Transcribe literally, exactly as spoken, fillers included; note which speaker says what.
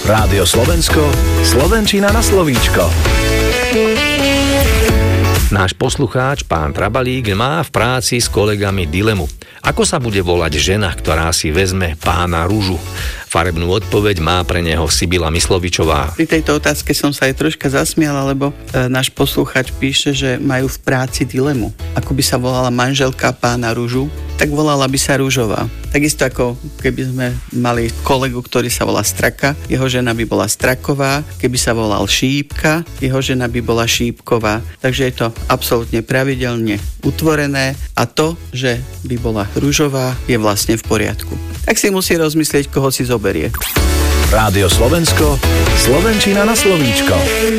Speaker 1: Rádio Slovensko, slovenčina na slovíčko.
Speaker 2: Náš poslucháč, pán Trabalík, má v práci s kolegami dilemu. Ako sa bude volať žena, ktorá si vezme pána Ružu? Farebnú odpoveď má pre neho Sibila Myslovičová.
Speaker 3: Pri tejto otázke som sa aj troška zasmiala, lebo e, náš poslucháč píše, že majú v práci dilemu. Ako by sa volala manželka pána Ružu, tak volala by sa Ružová. Takisto ako keby sme mali kolegu, ktorý sa volá Straka, jeho žena by bola Straková, keby sa volal Šípka, jeho žena by bola Šípková. Takže je to absolútne pravidelne utvorené a to, že by bola Ružová, je vlastne v poriadku. Tak si musí rozmyslieť, koho si zoberie.
Speaker 1: Rádio Slovensko, slovenčina na slovíčko.